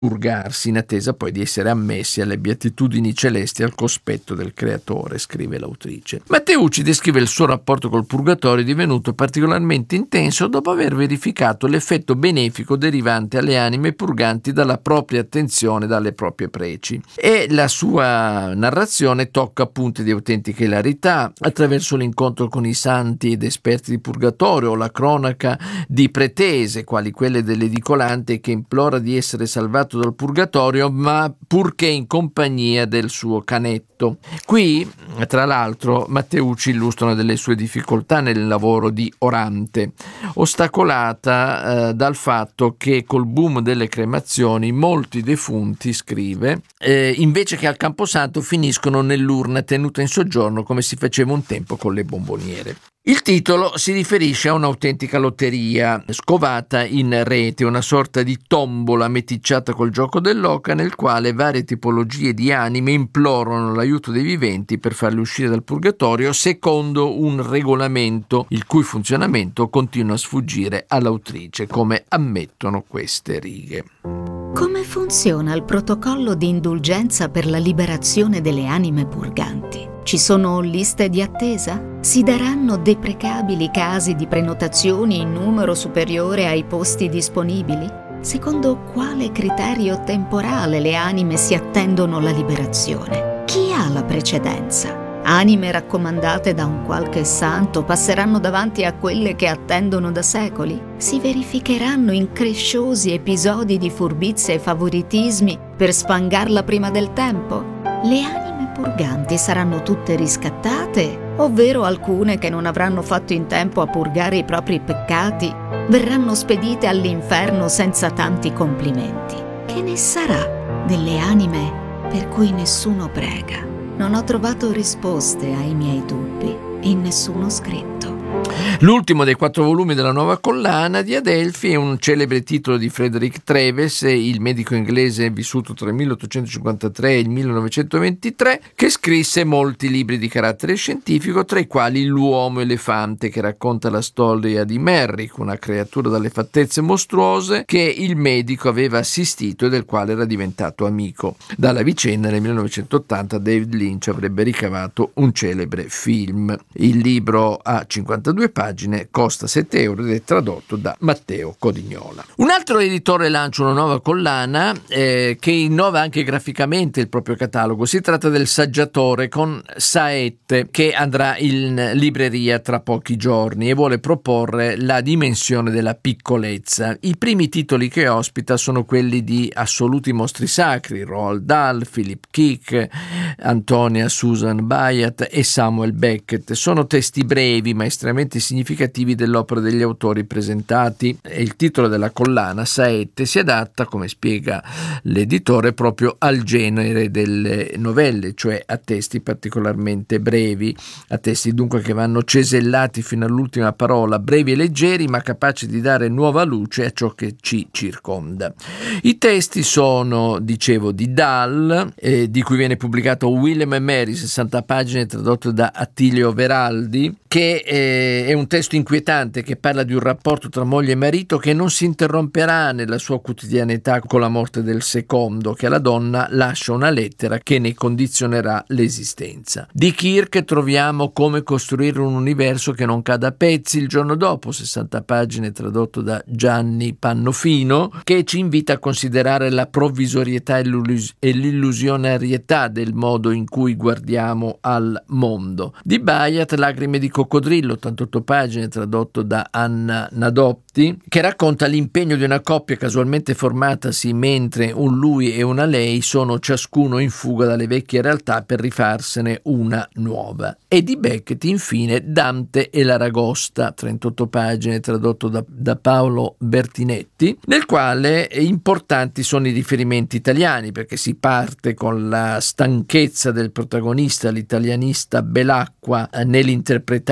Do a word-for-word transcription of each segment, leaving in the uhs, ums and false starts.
purgarsi in attesa poi di essere ammessi alle beatitudini celesti al cospetto del Creatore, scrive l'autrice. Matteucci descrive il suo rapporto col purgatorio divenuto particolarmente intenso dopo aver verificato l'effetto benefico derivante alle anime purganti dalla propria attenzione, dalle proprie preci. E la sua narrazione tocca punti di autentica ilarità attraverso l'incontro con i santi ed esperti di purgatorio o la cronaca di pretese, quali quelle dell'edicolante che implora di essere salvato dal purgatorio, ma purché in compagnia del suo canetto. Qui, tra l'altro, Matteucci illustra una delle sue difficoltà nel lavoro di orante, ostacolata eh, dal fatto che col boom delle cremazioni molti defunti, scrive, eh, invece che al camposanto finiscono nell'urna tenuta in soggiorno come si faceva un tempo con le bomboniere. Il titolo si riferisce a un'autentica lotteria scovata in rete, una sorta di tombola meticciata col gioco dell'oca nel quale varie tipologie di anime implorano l'aiuto dei viventi per farli uscire dal purgatorio secondo un regolamento il cui funzionamento continua a sfuggire all'autrice, come ammettono queste righe. Come funziona il protocollo di indulgenza per la liberazione delle anime purganti? Ci sono liste di attesa? Si daranno deprecabili casi di prenotazioni in numero superiore ai posti disponibili? Secondo quale criterio temporale le anime si attendono la liberazione? Chi ha la precedenza? Anime raccomandate da un qualche santo passeranno davanti a quelle che attendono da secoli? Si verificheranno incresciosi episodi di furbizia e favoritismi per sfangarla prima del tempo? Le anime purganti saranno tutte riscattate, ovvero alcune che non avranno fatto in tempo a purgare i propri peccati verranno spedite all'inferno senza tanti complimenti. Che ne sarà delle anime per cui nessuno prega? Non ho trovato risposte ai miei dubbi in nessuno scritto. L'ultimo dei quattro volumi della nuova collana di Adelphi è un celebre titolo di Frederick Treves, il medico inglese vissuto tra il milleottocentocinquantatré e il millenovecentoventitré, che scrisse molti libri di carattere scientifico, tra i quali L'uomo elefante, che racconta la storia di Merrick, una creatura dalle fattezze mostruose che il medico aveva assistito e del quale era diventato amico. Dalla vicenda nel millenovecentottanta David Lynch avrebbe ricavato un celebre film. Il libro ha cinquantadue pagine, costa sette euro ed è tradotto da Matteo Codignola. Un altro editore lancia una nuova collana eh, che innova anche graficamente il proprio catalogo. Si tratta del Saggiatore con Saette, che andrà in libreria tra pochi giorni e vuole proporre la dimensione della piccolezza. I primi titoli che ospita sono quelli di assoluti mostri sacri, Roald Dahl, Philip Kick, Antonia Susan Bayat e Samuel Beckett. Sono testi brevi ma estremamente significativi dell'opera degli autori presentati, e il titolo della collana, Saette, si adatta, come spiega l'editore, proprio al genere delle novelle, cioè a testi particolarmente brevi, a testi dunque che vanno cesellati fino all'ultima parola, brevi e leggeri ma capaci di dare nuova luce a ciò che ci circonda. I testi sono, dicevo, di Dahl, eh, di cui viene pubblicato William e Mary, sessanta pagine, tradotto da Attilio Veraldi, che eh, è un testo inquietante che parla di un rapporto tra moglie e marito che non si interromperà nella sua quotidianità con la morte del secondo, che alla donna lascia una lettera che ne condizionerà l'esistenza. Di Kirk troviamo Come costruire un universo che non cada a pezzi il giorno dopo, sessanta pagine, tradotto da Gianni Pannofino, che ci invita a considerare la provvisorietà e l'illusionarietà del modo in cui guardiamo al mondo. Di Bayat Lacrime di coccodrillo, ottantotto pagine, tradotto da Anna Nadotti, che racconta l'impegno di una coppia casualmente formatasi mentre un lui e una lei sono ciascuno in fuga dalle vecchie realtà per rifarsene una nuova. E di Beckett, infine, Dante e l'Aragosta, trentotto pagine, tradotto da, da Paolo Bertinetti, nel quale importanti sono i riferimenti italiani, perché si parte con la stanchezza del protagonista, l'italianista Belacqua, nell'interpretare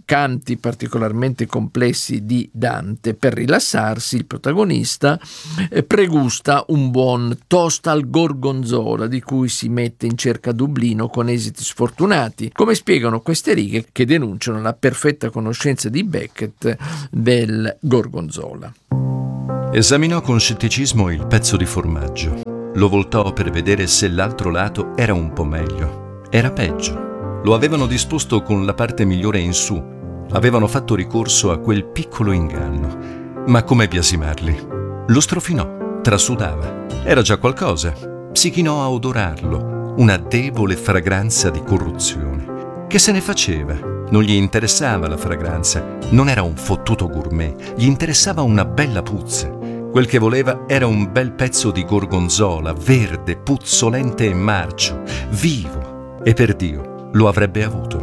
canti particolarmente complessi di Dante. Per rilassarsi il protagonista eh, pregusta un buon toast al gorgonzola, di cui si mette in cerca a Dublino con esiti sfortunati, come spiegano queste righe che denunciano la perfetta conoscenza di Beckett del gorgonzola. Esaminò con scetticismo il pezzo di formaggio. Lo voltò per vedere se l'altro lato era un po' meglio. Era peggio. Lo avevano disposto con la parte migliore in su. Avevano fatto ricorso a quel piccolo inganno. Ma come biasimarli? Lo strofinò, trasudava. Era già qualcosa. Si chinò a odorarlo. Una debole fragranza di corruzione. Che se ne faceva? Non gli interessava la fragranza. Non era un fottuto gourmet. Gli interessava una bella puzza. Quel che voleva era un bel pezzo di gorgonzola, verde, puzzolente e marcio, vivo. E per Dio, lo avrebbe avuto.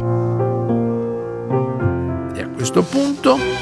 E a questo punto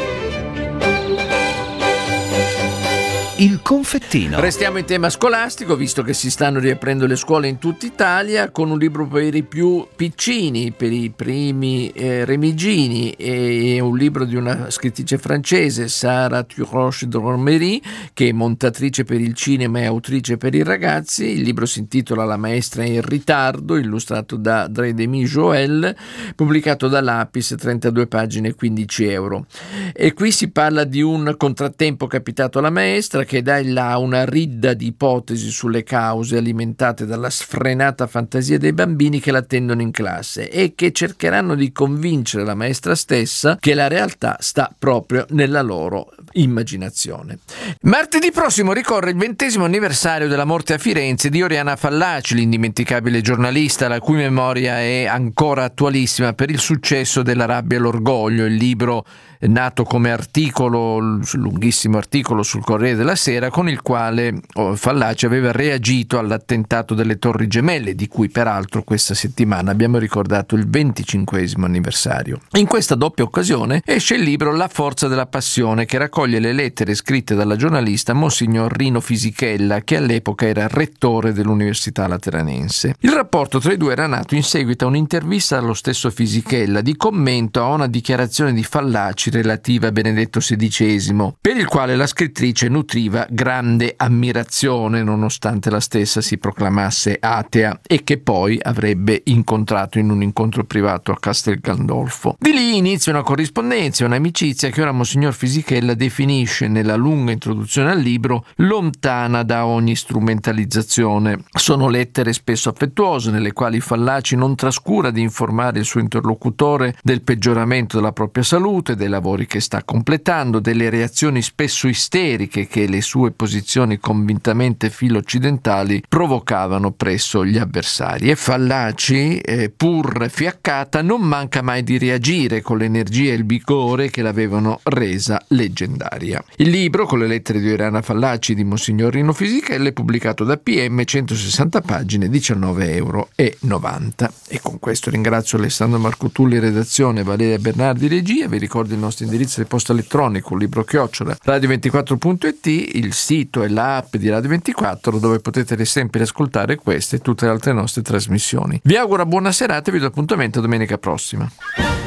il confettino. Restiamo in tema scolastico, visto che si stanno riaprendo le scuole in tutta Italia, con un libro per i più piccini, per i primi eh, remigini, e un libro di una scrittrice francese, Sarah Turoche-Dormery, che è montatrice per il cinema e autrice per i ragazzi. Il libro si intitola La maestra è in ritardo, illustrato da Dredemi Joël, pubblicato da Lapis, trentadue pagine, quindici euro. E qui si parla di un contrattempo capitato alla maestra, che dà in là una ridda di ipotesi sulle cause alimentate dalla sfrenata fantasia dei bambini che l'attendono in classe e che cercheranno di convincere la maestra stessa che la realtà sta proprio nella loro immaginazione. Martedì prossimo ricorre il ventesimo anniversario della morte a Firenze di Oriana Fallaci, l'indimenticabile giornalista la cui memoria è ancora attualissima per il successo della rabbia e l'orgoglio, il libro nato come articolo, lunghissimo articolo sul Corriere della Sera, con il quale Fallaci aveva reagito all'attentato delle Torri Gemelle, di cui peraltro questa settimana abbiamo ricordato il venticinquesimo anniversario. In questa doppia occasione esce il libro La forza della passione, che raccoglie le lettere scritte dalla giornalista Monsignor Rino Fisichella, che all'epoca era rettore dell'Università Lateranense. Il rapporto tra i due era nato in seguito a un'intervista allo stesso Fisichella di commento a una dichiarazione di Fallaci relativa a Benedetto sedicesimo, per il quale la scrittrice nutriva grande ammirazione nonostante la stessa si proclamasse atea e che poi avrebbe incontrato in un incontro privato a Castel Gandolfo. Di lì inizia una corrispondenza, un'amicizia che ora Monsignor Fisichella definisce nella lunga introduzione al libro lontana da ogni strumentalizzazione. Sono lettere spesso affettuose nelle quali Fallaci non trascura di informare il suo interlocutore del peggioramento della propria salute, della lavori che sta completando, delle reazioni spesso isteriche che le sue posizioni convintamente filo-occidentali provocavano presso gli avversari. E Fallaci, eh, pur fiaccata, non manca mai di reagire con l'energia e il vigore che l'avevano resa leggendaria. Il libro, con le lettere di Oriana Fallaci di Monsignor Rino Fisichella, è pubblicato da P M, centosessanta pagine, diciannove euro e novanta. E con questo ringrazio Alessandro Marcotulli, redazione, Valeria Bernardi, regia. Vi ricordo il nostro indirizzo di posta elettronico, libro chiocciola radio ventiquattro punto it, il sito e l'app di Radio ventiquattro, dove potete sempre ascoltare queste e tutte le altre nostre trasmissioni. Vi auguro buona serata e vi do appuntamento domenica prossima.